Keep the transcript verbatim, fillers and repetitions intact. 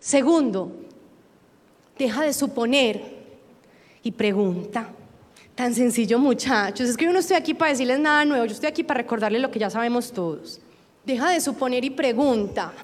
Segundo, deja de suponer y pregunta. Tan sencillo, muchachos. Es que yo no estoy aquí para decirles nada nuevo, yo estoy aquí para recordarles lo que ya sabemos todos. Deja de suponer y pregunta.